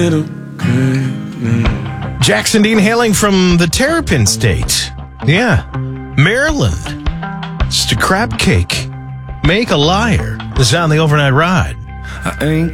Jackson Dean hailing from the Terrapin State. Yeah, Maryland. Just a crab cake. Make a liar. This is on the overnight ride. I ain't